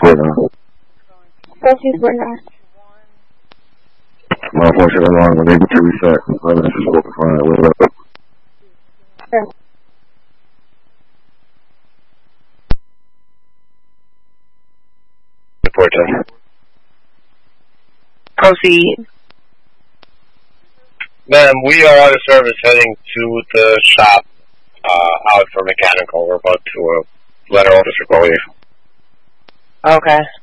4 now. 424 now. My phone should have long, unable to reset. My message is spoken fine. Wait up. Sure. Report time. Proceed. Ma'am, we are out of service heading to the shop out for mechanical. We're about to let our officer go here. Okay.